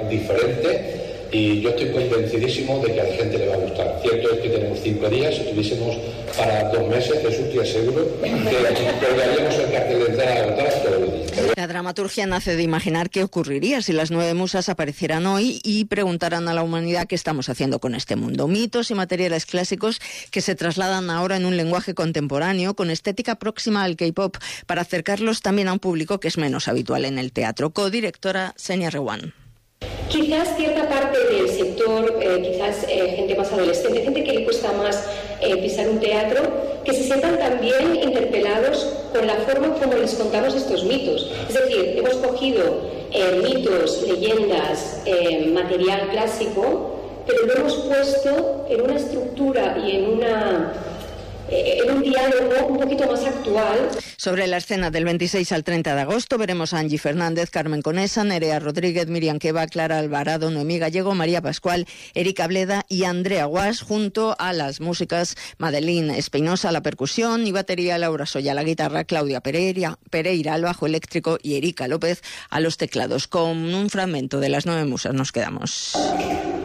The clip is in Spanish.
diferente. Y yo estoy convencidísimo de que a la gente le va a gustar. Cierto es que tenemos 5 días, si tuviésemos para 2 meses, Jesús, te aseguro que colgaríamos el cartel de entrada agotada todos los días. La dramaturgia nace de imaginar qué ocurriría si las 9 musas aparecieran hoy y preguntaran a la humanidad qué estamos haciendo con este mundo. Mitos y materiales clásicos que se trasladan ahora en un lenguaje contemporáneo con estética próxima al K-pop para acercarlos también a un público que es menos habitual en el teatro. Codirectora Senia Rewan. Quizás cierta parte del sector, gente más adolescente, gente que le cuesta más pisar un teatro, que se sientan también interpelados con la forma como les contamos estos mitos. Es decir, hemos cogido mitos, leyendas, material clásico, pero lo hemos puesto en una estructura y en un diálogo un poquito más actual. Sobre la escena del 26 al 30 de agosto veremos a Angie Fernández, Carmen Conesa, Nerea Rodríguez, Miriam Keba, Clara Alvarado, Noemí Gallego, María Pascual, Erika Bleda y Andrea Guas, junto a las músicas Madeline Espinosa a la percusión y batería, Laura Soya a la guitarra, Claudia Pereira al bajo eléctrico y Erika López a los teclados. Con un fragmento de las 9 musas nos quedamos.